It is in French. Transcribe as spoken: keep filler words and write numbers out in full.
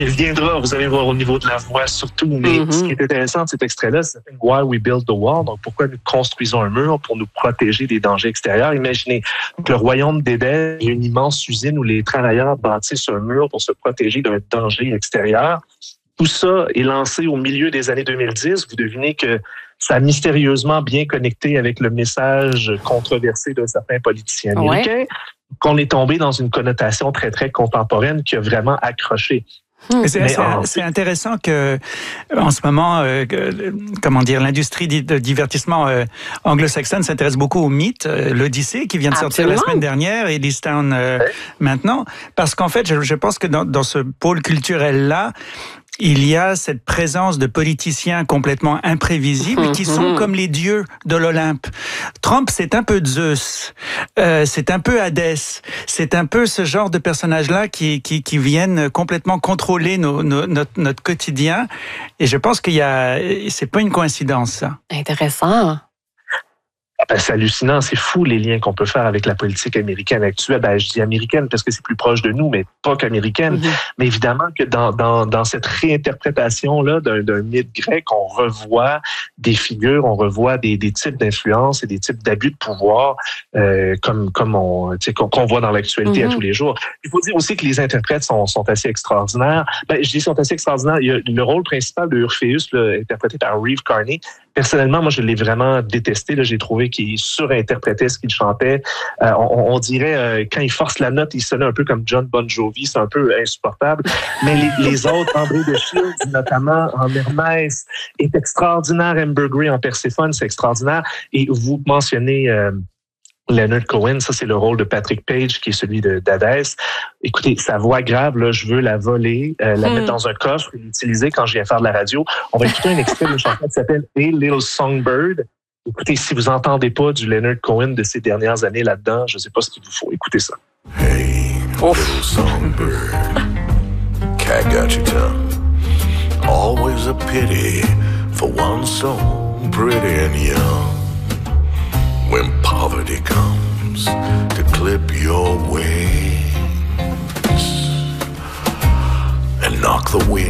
Il viendra, vous allez voir au niveau de la voix surtout, mais mm-hmm. ce qui est intéressant de cet extrait-là, c'est « Why we build the wall », donc pourquoi nous construisons un mur pour nous protéger des dangers extérieurs. Imaginez que le royaume d'Éden est une immense usine où les travailleurs bâtissent un mur pour se protéger d'un danger extérieur. Tout ça est lancé au milieu des années deux mille dix. Vous devinez que ça a mystérieusement bien connecté avec le message controversé de certains politiciens américains, ouais. qu'on est tombé dans une connotation très, très contemporaine qui a vraiment accroché. Mmh. C'est, c'est, c'est intéressant que, en ce moment, euh, que, comment dire, l'industrie de divertissement euh, anglo-saxonne s'intéresse beaucoup aux mythes, euh, l'Odyssée qui vient de sortir Absolument. la semaine dernière et Easttown euh, ouais. maintenant, parce qu'en fait, je, je pense que dans, dans ce pôle culturel-là, il y a cette présence de politiciens complètement imprévisibles mmh, qui sont mmh. comme les dieux de l'Olympe. Trump, c'est un peu Zeus, euh, c'est un peu Hadès, c'est un peu ce genre de personnages-là qui, qui, qui viennent complètement contrôler nos, nos, notre, notre quotidien. Et je pense qu'il y a, c'est pas une coïncidence, ça. Intéressant. Ben, c'est hallucinant, c'est fou les liens qu'on peut faire avec la politique américaine actuelle. Ben, je dis américaine parce que c'est plus proche de nous, mais pas qu'américaine. Mm-hmm. Mais évidemment que dans, dans, dans cette réinterprétation-là d'un, d'un mythe grec, on revoit des figures, on revoit des, des types d'influence et des types d'abus de pouvoir euh, comme, comme on, tu sais, qu'on, qu'on voit dans l'actualité mm-hmm. à tous les jours. Il faut dire aussi que les interprètes sont, sont assez extraordinaires. Ben, je dis sont assez extraordinaires. Il y a le rôle principal de Orpheus, là, interprété par Reeve Carney. Personnellement, moi, je l'ai vraiment détesté. Là, j'ai trouvé qu'il surinterprétait ce qu'il chantait. Euh, on, on dirait, euh, quand il force la note, il sonnait un peu comme John Bon Jovi. C'est un peu insupportable. Mais les, les autres, André de Shields, notamment en Hermès, est extraordinaire. Amber Gray en Perséphone, c'est extraordinaire. Et vous mentionnez... Euh, Leonard Cohen, ça c'est le rôle de Patrick Page qui est celui de d'Hadès. Écoutez, sa voix grave, là, je veux la voler, euh, la hmm. mettre dans un coffre et l'utiliser quand je viens faire de la radio. On va écouter un extrait d'une chanson qui s'appelle Hey Little Songbird. Écoutez, si vous entendez pas du Leonard Cohen de ces dernières années là-dedans, je sais pas ce qu'il vous faut. Écoutez ça. Hey little songbird, cat got your tongue. Always a pity for one so pretty and young. When poverty comes to clip your wings and knock the wind